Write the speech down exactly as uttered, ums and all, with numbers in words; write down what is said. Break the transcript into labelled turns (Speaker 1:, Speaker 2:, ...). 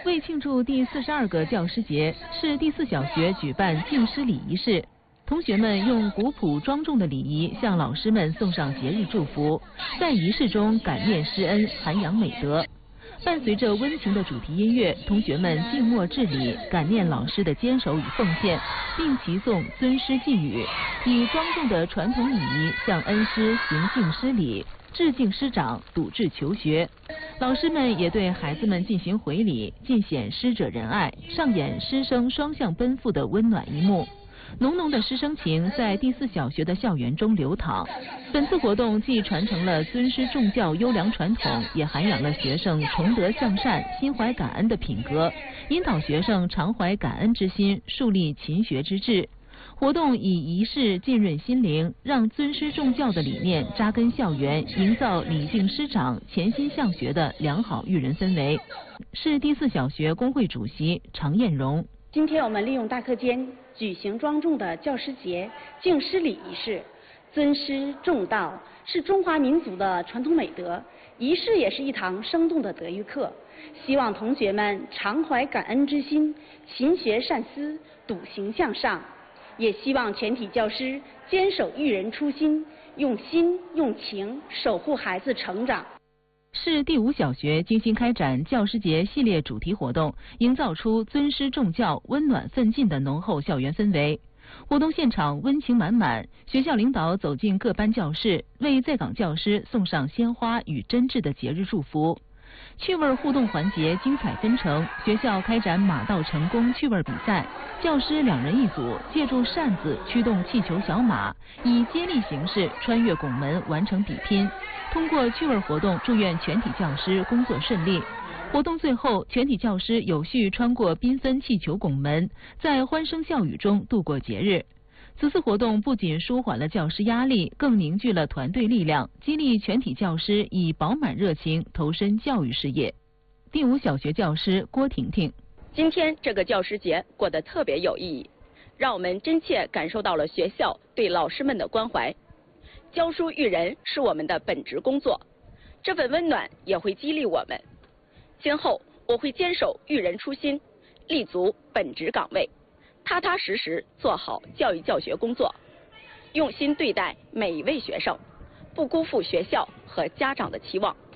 Speaker 1: 为庆祝第四十二个教师节，市第四小学举办敬师礼仪式。同学们用古朴庄重的礼仪向老师们送上节日祝福，在仪式中感念师恩，涵养美德。伴随着温情的主题音乐，同学们静默致礼，感念老师的坚守与奉献，并齐诵尊师祭语，以庄重的传统礼仪向恩师行敬师礼，致敬师长，笃志求学。老师们也对孩子们进行回礼，尽显师者仁爱，上演师生双向奔赴的温暖一幕。浓浓的师生情在第四小学的校园中流淌。本次活动既传承了尊师重教优良传统，也涵养了学生崇德向善、心怀感恩的品格，引导学生常怀感恩之心，树立勤学之志。活动以仪式浸润心灵，让尊师重教的理念扎根校园，营造礼敬师长、潜心向学的良好育人氛围。市第四小学工会主席常艳荣。
Speaker 2: 今天我们利用大课间举行庄重的教师节敬师礼仪式。尊师重道是中华民族的传统美德，仪式也是一堂生动的德育课。希望同学们常怀感恩之心，勤学善思，笃行向上。也希望全体教师坚守育人初心，用心用情守护孩子成长。
Speaker 1: 市第五小学精心开展教师节系列主题活动，营造出尊师重教、温暖奋进的浓厚校园氛围。活动现场温情满满，学校领导走进各班教室，为在岗教师送上鲜花与真挚的节日祝福。趣味互动环节精彩纷呈，学校开展马到成功趣味比赛，教师两人一组，借助扇子驱动气球小马，以接力形式穿越拱门完成比拼。通过趣味活动，祝愿全体教师工作顺利。活动最后，全体教师有序穿过缤纷气球拱门，在欢声笑语中度过节日。此次活动不仅舒缓了教师压力，更凝聚了团队力量，激励全体教师以饱满热情投身教育事业。第五小学教师郭婷婷：
Speaker 3: 今天这个教师节过得特别有意义，让我们真切感受到了学校对老师们的关怀。教书育人是我们的本职工作，这份温暖也会激励我们。今后我会坚守育人初心，立足本职岗位，踏踏实实做好教育教学工作，用心对待每一位学生，不辜负学校和家长的期望。